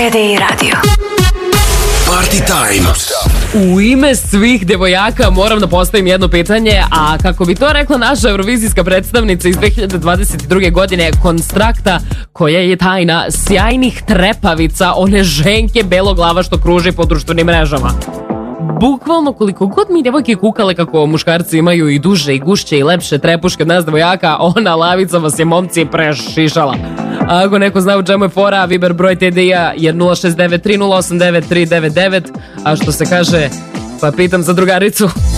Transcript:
TDI Radio. Party Time. U ime svih devojaka moram da postavim jedno pitanje, a kako bi to rekla naša eurovizijska predstavnica iz 2022. godine, Konstrakta, koja je tajna sjajnih trepavica, one ženke beloglava što kruže po društvenim mrežama. Bukvalno koliko god mi devojke kukale kako muškarci imaju i duže i gušće i lepše trepuške od nas devojaka, ona lavica vas je momci prešišala. A ako neko zna u čemu je fora, Viber broj TDI-a je 069 3089 399, a što se kaže, pa pitam za drugaricu.